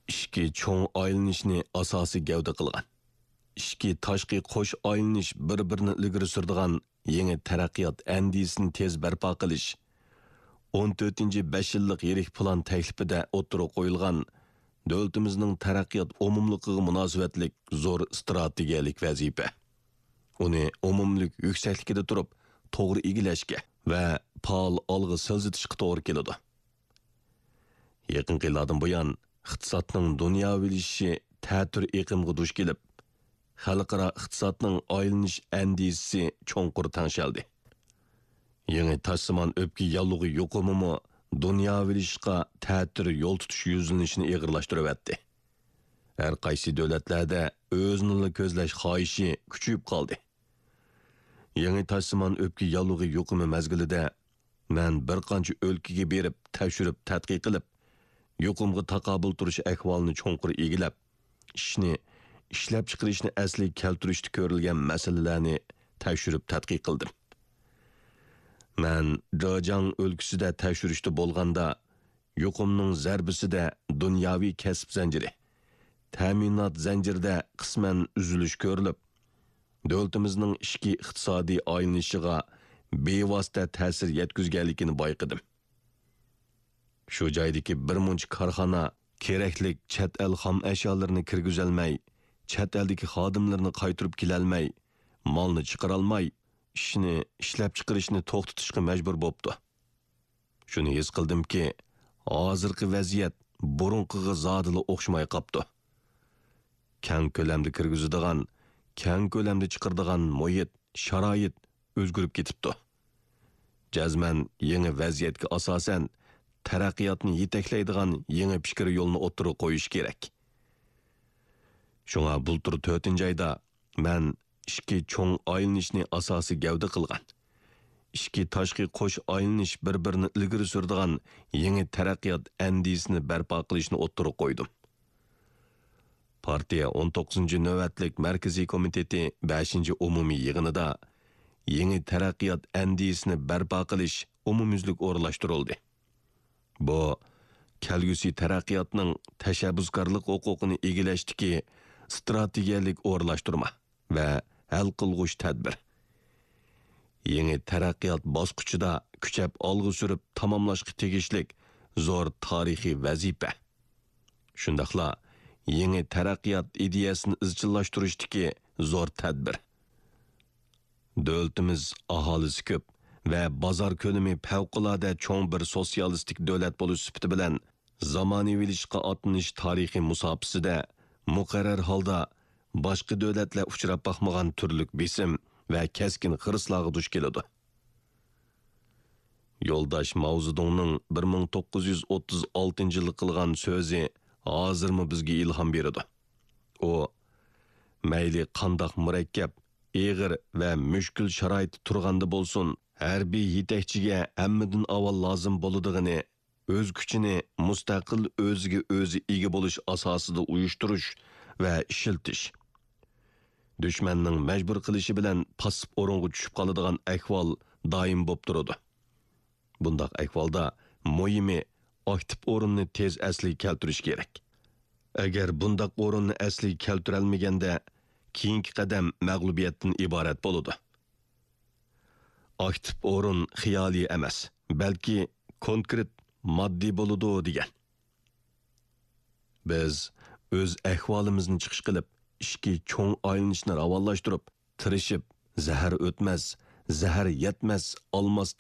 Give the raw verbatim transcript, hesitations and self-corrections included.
ishki cho'ng aylanishni asosiy gavda qilgan. Ishki tashqi qo'sh aylanish bir-birini ilgari suradigan yangi taraqqiyot andisini tez barpo qilish o'n to'rtinchi besh yillik yirik plan taklifida o'tirib qo'yilgan davlatimizning taraqqiyot umumligiga munosabatlik zo'r strategiyalik vazifa. Uni umumlik yuksakligida turib to'g'ri egilashga va faol olg'a siljitishga to'g'ri keladi. Yaqin yillardan buyon iqtisodning dunyovilishishi ta'tir iqimga duch kelib, xalqaro iqtisodning aylanish andisi cho'nqur tangshaldi. Yangi tashsimon o'pki yallug'i yo'qimimi dunyovilishga ta'tir yo'l tutish yuzlanishini ig'irlashtirib Har qaysi davlatlarda o'zini ko'zlash xohishi kuchayib qoldi. Yangi tashsimon o'pki yallug'i yo'qimi mezgilida men bir qancha o'lkaga berib, tekshirib, tadqiq qilib, yuqumga taqobil turish ahvolini cho'nqur egilab, ishni ishlab chiqarishni asli keltirishda ko'rilgan masalalarni tekshirib tadqiq qildim. Men Zhejiang o'lkasida tekshirishda bo'lganda yuqumning zarbisida dunyoviy kasb zanjiri, ta'minot zanjirida qisman uzilish ko'rilib, davlatimizning ishki iqtisodiy aylanishiga bevosita ta'sir yetkazganligini bayqadim. Shu joydagi bir muncha korxona keraklik chet el xom ashyolarni kirgizolmay, chet eldagi xodimlarni qaytirib kelolmay, molni chiqarolmay, ishni ishlab chiqarishni to'xtatishga majbur bo'libdi. Shuni his qildimki, hozirgi vaziyat burunqiga zodila o'xshamay qopti. Keng ko'lamda kirgizadigan, keng ko'lamda chiqaradigan muhit, sharoit o'zgarib ketibdi. Jazman yangi vaziyatga asosan taraqqiyotni yetaklaydigan yangi fikr yo'lini o'tirib qo'yish kerak. Shunga bultur to'rtinchi oyda men ishki cho'ng aylanishni asosiy gavda qilgan. Ishki tashqi qo'sh aylanish bir-birini ilgari suradigan yangi taraqqiyot andisini barpo qilishni o'tirib qo'ydim. Partiya o'n to'qqizinchi navbatlik markaziy komiteti beshinchi umumiy yig'inida yangi taraqqiyot andisini barpo qilish umumyuzlik o'rlashtirildi. Bu kelgusi taraqqiyotning tashabbuskorlik huquqini egallashdagi strategiyalik o'rlashtirma va hal qilg'uch tadbir. Yangi taraqqiyot bosqichida kuchab olg'a surib tamomlashga tegishlik zo'r tarixiy vazifa. Shundaqla yangi taraqqiyot ideyasini izchillashtirishdagi zo'r tadbir. Davlatimiz aholisi ko'p va bozor ko'lami favqulodda cho'ng bir sotsialistik davlat bo'lish sifati bilan zamonaviylikqa otlanish tarixiy musofasida muqarrar holda boshqa davlatlar uchrab boqmagan turlik besim va keskin xirislarga duch keladi. Yo'ldosh Mao Zedongning bir ming to'qqiz yuz o'ttiz oltinchi yilda qilgan so'zi hozirmi bizga ilhom beradi. U mayli qandoq murakkab, ig'ir va mushkul sharoit turganda bo'lsin, harbiy yetakchiga hammadan avval lozim bo'ladigini o'z kuchini mustaqil o'ziga o'zi ega bo'lish asosida uyushtirish va ishiltish. Dushmanning majbur qilishi bilan pasib o'ringa tushib qoladigan ahvol doim bo'lib turadi. Bundaq ahvolda muhimi aktiv o'rinni tez asli keltirish kerak. Agar bundaq o'rinni asli keltirolmaganda, keyingi qadam mag'lubiyatdan iborat bo'ladi. Aktiv o'rin xiyoliy emas, balki konkret moddiy bo'ladi degan. Biz o'z ahvolimizni chiqish qilib, ishki cho'ng aylanishni ravonlashtirib, tirishib, zahar o'tmas, zahar yetmas, olmos